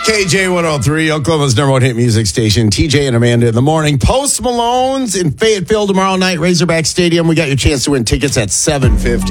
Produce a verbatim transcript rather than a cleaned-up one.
K J one oh three, Oklahoma's number one hit music station. T J and Amanda in the morning. Post Malone's in Fayetteville tomorrow night, Razorback Stadium. We got your chance to win tickets at seven fifty.